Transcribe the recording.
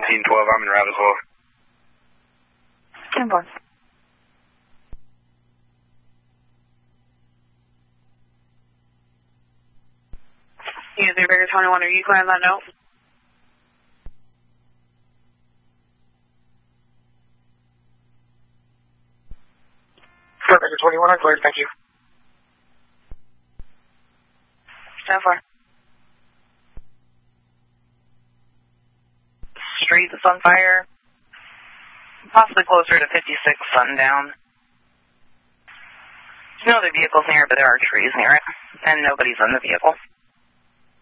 1512, I'm in route as well. 10-4. Unit 3 Baker 21, are you clear on that note? Baker 21, I'm cleared, thank you. 10-4. Street that's on fire. Possibly closer to 56 sundown. There's no other vehicles near it, but there are trees near it. And nobody's in the vehicle.